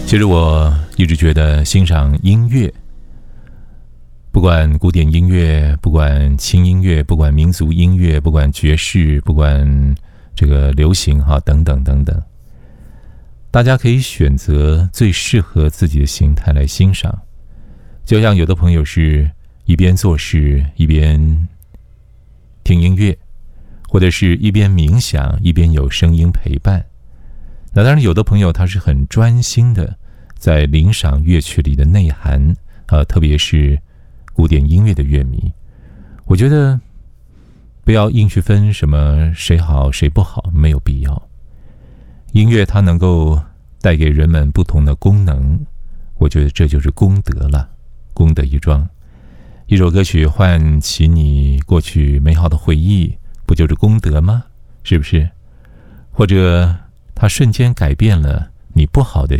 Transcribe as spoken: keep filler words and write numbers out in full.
其实我一直觉得欣赏音乐，不管古典音乐，不管轻音乐，不管民族音乐，不管爵士，不管这个流行哈等等等等，大家可以选择最适合自己的形态来欣赏。就像有的朋友是一边做事一边听音乐，或者是一边冥想一边有声音陪伴。那当然有的朋友他是很专心的在聆赏乐曲里的内涵，呃，特别是古典音乐的乐迷。我觉得不要硬去分什么谁好谁不好，没有必要。音乐它能够带给人们不同的功能，我觉得这就是功德了，功德一桩。一首歌曲唤起你过去美好的回忆，不就是功德吗？是不是？或者它瞬间改变了你不好的